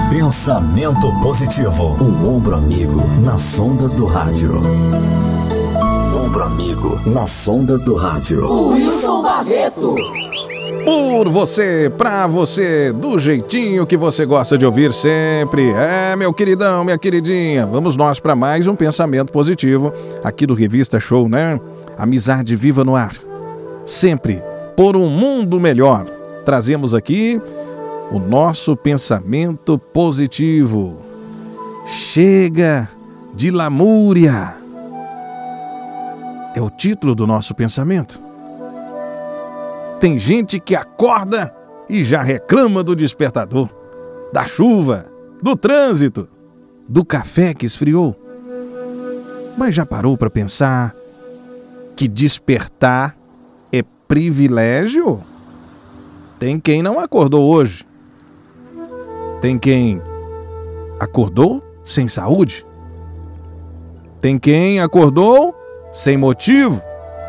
Pensamento positivo. O ombro amigo nas ondas do rádio. Ombro amigo nas ondas do rádio. Wilson Barreto. Por você, pra você, do jeitinho que você gosta de ouvir sempre. Meu queridão, minha queridinha, vamos nós para mais um pensamento positivo aqui do Revista Show, né? Amizade viva no ar. Sempre por um mundo melhor. Trazemos aqui o nosso pensamento positivo. Chega de lamúria. É o título do nosso pensamento. Tem gente que acorda e já reclama do despertador, da chuva, do trânsito, do café que esfriou. Mas já parou para pensar que despertar é privilégio? Tem quem não acordou hoje. Tem quem acordou sem saúde. Tem quem acordou sem motivo.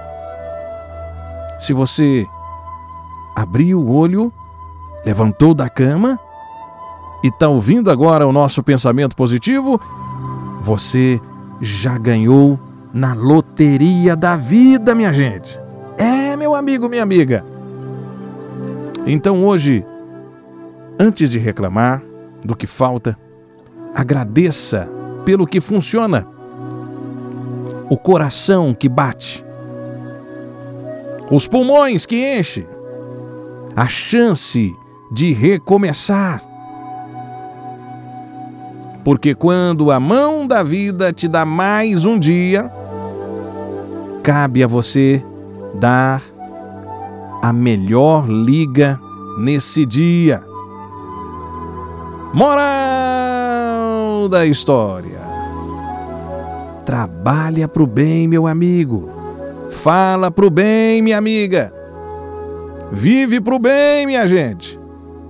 Se você abriu o olho, levantou da cama e está ouvindo agora o nosso pensamento positivo, você já ganhou na loteria da vida, minha gente. Meu amigo, minha amiga. Então hoje, antes de reclamar do que falta, agradeça pelo que funciona. O coração que bate, os pulmões que enchem, a chance de recomeçar. Porque quando a mão da vida te dá mais um dia, cabe a você dar a melhor liga nesse dia. Moral da história: trabalha pro bem, meu amigo. Fala pro bem, minha amiga. Vive pro bem, minha gente.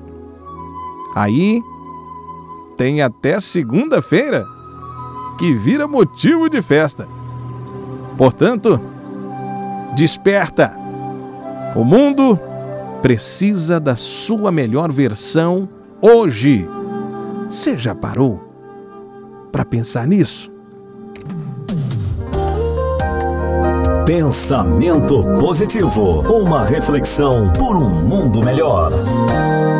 Aí tem até segunda-feira que vira motivo de festa. Portanto, desperta. O mundo precisa da sua melhor versão hoje. Você já parou para pensar nisso? Pensamento positivo. Uma reflexão por um mundo melhor.